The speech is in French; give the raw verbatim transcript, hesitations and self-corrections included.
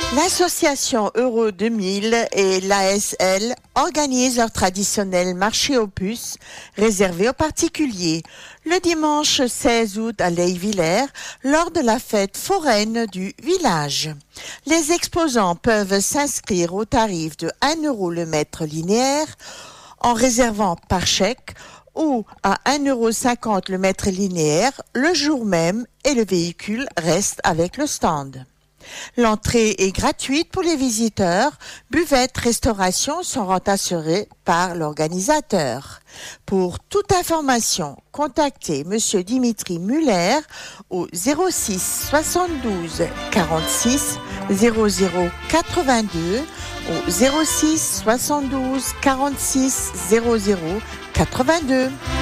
L'association Euro deux mille et l'A S L organisent leur traditionnel marché aux puces réservé aux particuliers le dimanche seize août à L'Haÿ-Villers lors de la fête foraine du village. Les exposants peuvent s'inscrire au tarif de un euro le mètre linéaire en réservant par chèque ou à un euro cinquante le mètre linéaire le jour même et le véhicule reste avec le stand. L'entrée est gratuite pour les visiteurs. Buvettes, restauration seront assurées par l'organisateur. Pour toute information, contactez Monsieur Dimitri Muller au zéro six soixante-douze quarante-six zéro zéro quatre-vingt-deux au zéro six soixante-douze quarante-six zéro zéro quatre-vingt-deux.